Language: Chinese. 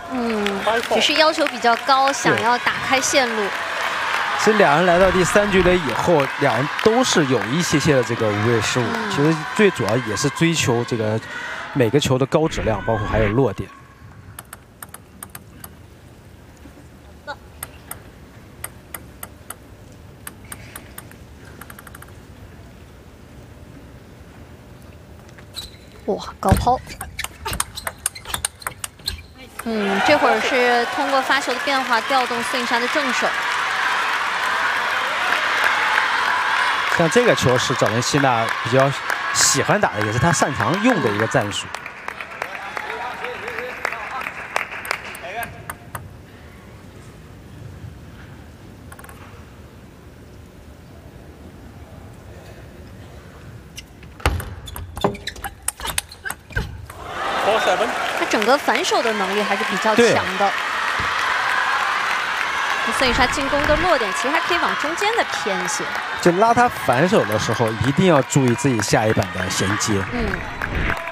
只是要求比较高，想要打开线路。 其实两人来到第3局垒以后，两人都是有一些的这个无谓失误。其实最主要也是追求这个每个球的高质量，包括还有落点。 哇，高抛！这会儿是通过发球的变化调动孙颖莎的正手。 像这个球是早田希娜比较喜欢打的，也是她擅长用的一个战术。 他整个反手的能力还是比较强的。孙颖莎进攻的落点其实还可以往中间的偏一些。 就拉他反手的时候，一定要注意自己下一板的衔接。